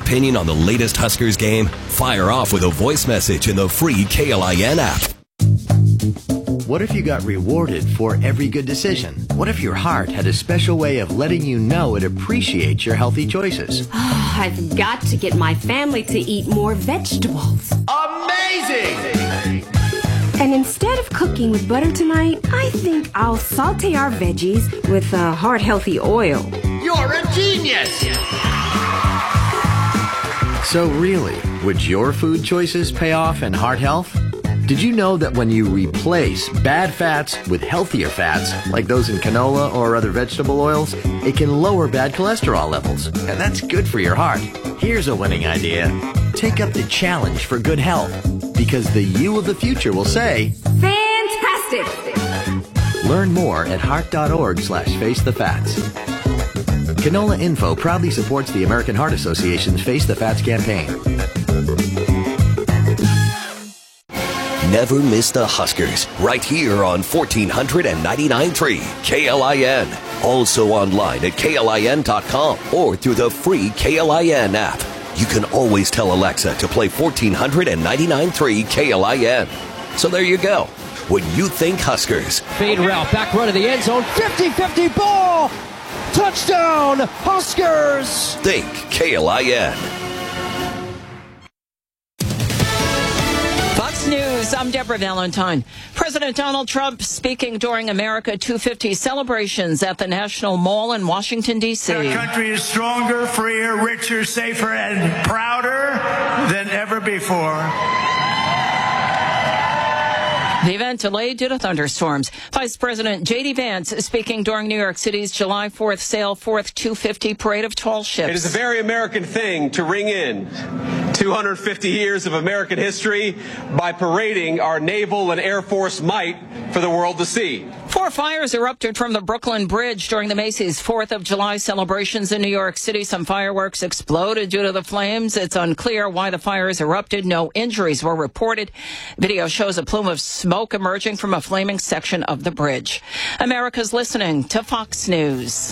opinion on the latest Huskers game? Fire off with a voice message in the free KLIN app. What if you got rewarded for every good decision? What if your heart had a special way of letting you know it appreciates your healthy choices? Oh, I've got to get my family to eat more vegetables. Amazing! And instead of cooking with butter tonight, I think I'll saute our veggies with heart healthy oil. You're a genius! So really, would your food choices pay off in heart health? Did you know that when you replace bad fats with healthier fats, like those in canola or other vegetable oils, it can lower bad cholesterol levels? And that's good for your heart. Here's a winning idea. Take up the challenge for good health, because the you of the future will say, Fantastic! Learn more at heart.org/facethefats. Canola Info proudly supports the American Heart Association's Face the Fats campaign. Never miss the Huskers, right here on 1499.3 KLIN. Also online at KLIN.com or through the free KLIN app. You can always tell Alexa to play 1499.3 KLIN. So there you go. When you think Huskers. Fade route, back run to the end zone, 50-50 ball! Touchdown, Huskers! Think KLIN. Fox News, I'm Deborah Valentine. President Donald Trump speaking during America 250 celebrations at the National Mall in Washington, D.C. Our country is stronger, freer, richer, safer, and prouder than ever before. The event delayed due to thunderstorms. Vice President J.D. Vance speaking during New York City's July 4th Sail Forth 250 Parade of Tall Ships. It is a very American thing to ring in 250 years of American history by parading our naval and Air Force might for the world to see. 4 fires erupted from the Brooklyn Bridge during the Macy's 4th of July celebrations in New York City. Some fireworks exploded due to the flames. It's unclear why the fires erupted. No injuries were reported. Video shows a plume of smoke emerging from a flaming section of the bridge. America's listening to Fox News.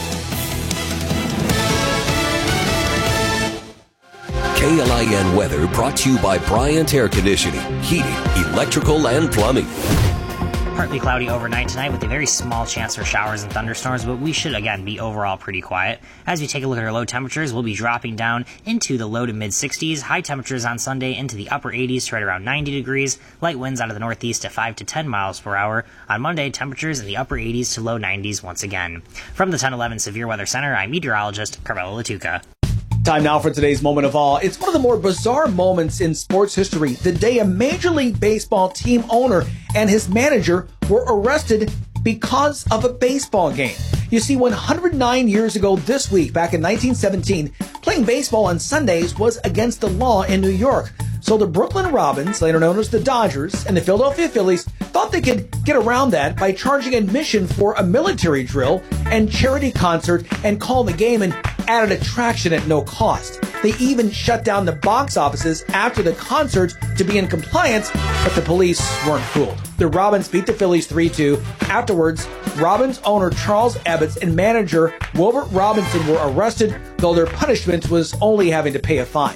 KLIN weather brought to you by Bryant Air Conditioning, Heating, Electrical, and Plumbing. Partly cloudy overnight tonight with a very small chance for showers and thunderstorms, but we should, again, be overall pretty quiet. As we take a look at our low temperatures, we'll be dropping down into the low to mid-60s. High temperatures on Sunday into the upper 80s to right around 90 degrees. Light winds out of the northeast at 5 to 10 miles per hour. On Monday, temperatures in the upper 80s to low 90s once again. From the 1011 Severe Weather Center, I'm meteorologist Carmelo Latuca. Time now for today's moment of awe. It's one of the more bizarre moments in sports history. The day a Major League Baseball team owner and his manager were arrested because of a baseball game. You see, 109 years ago this week, back in 1917, playing baseball on Sundays was against the law in New York. So the Brooklyn Robins, later known as the Dodgers, and the Philadelphia Phillies thought they could get around that by charging admission for a military drill and charity concert and call the game an added attraction at no cost. They even shut down the box offices after the concert to be in compliance, but the police weren't fooled. The Robins beat the Phillies 3-2. Afterwards, Robins owner Charles Ebbets and manager Wilbert Robinson were arrested, though their punishment was only having to pay a fine.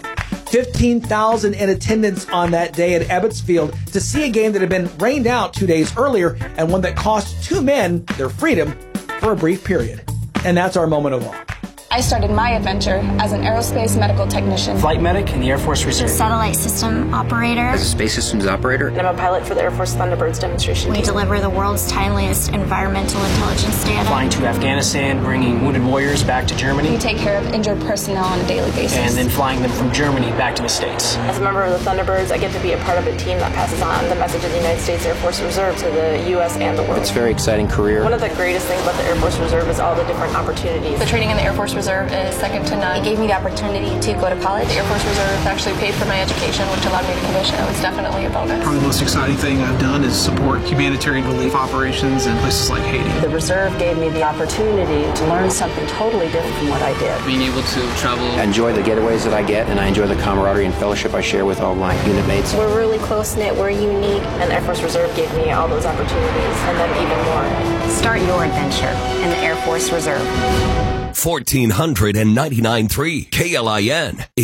15,000 in attendance on that day at Ebbets Field to see a game that had been rained out 2 days earlier and one that cost 2 men their freedom for a brief period. And that's our moment of awe. I started my adventure as an aerospace medical technician. Flight medic in the Air Force Reserve. Satellite system operator. As a space systems operator. And I'm a pilot for the Air Force Thunderbirds demonstration team. We deliver the world's timeliest environmental intelligence data. Flying to Afghanistan, bringing wounded warriors back to Germany. We take care of injured personnel on a daily basis. And then flying them from Germany back to the States. As a member of the Thunderbirds, I get to be a part of a team that passes on the message of the United States Air Force Reserve to the U.S. and the world. It's a very exciting career. One of the greatest things about the Air Force Reserve is all the different opportunities. The training in the Air Force Reserve is second to none. It gave me the opportunity to go to college. The Air Force Reserve actually paid for my education, which allowed me to commission. It was definitely a bonus. Probably the most exciting thing I've done is support humanitarian relief operations in places like Haiti. The Reserve gave me the opportunity to learn something totally different from what I did. Being able to travel. I enjoy the getaways that I get, and I enjoy the camaraderie and fellowship I share with all my unit mates. We're really close-knit, we're unique, and the Air Force Reserve gave me all those opportunities, and then even more. Start your adventure in the Air Force Reserve. 1499.3 KLIN.